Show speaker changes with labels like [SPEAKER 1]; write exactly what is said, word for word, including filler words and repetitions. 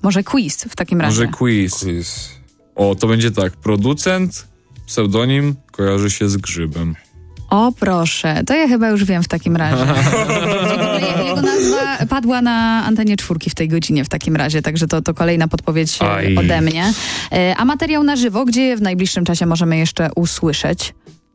[SPEAKER 1] Może quiz w takim razie.
[SPEAKER 2] Może quiz.
[SPEAKER 3] Quiz.
[SPEAKER 2] O, to będzie tak. Producent, pseudonim kojarzy się z grzybem.
[SPEAKER 1] O proszę, to ja chyba już wiem w takim razie. Jego nazwa padła na antenie czwórki w tej godzinie w takim razie, także to, to kolejna podpowiedź
[SPEAKER 3] Aj.
[SPEAKER 1] ode mnie. A materiał na żywo, gdzie w najbliższym czasie możemy jeszcze usłyszeć?